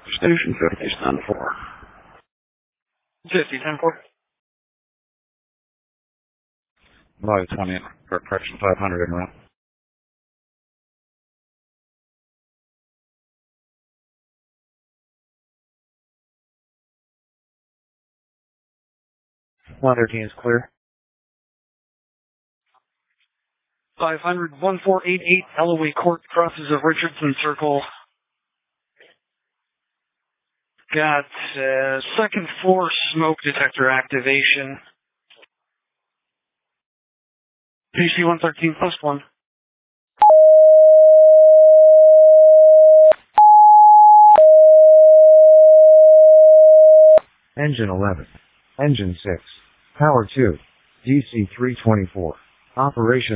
Station 5010-4. 5010-4. Volume 20, correction 500 in route. One 13 is clear. 500, 1488, Alloway Court, crosses of Richardson Circle. Got second floor smoke detector activation. PC 113 plus 1. Engine 11. Engine 6. Power 2. DC 324. Operation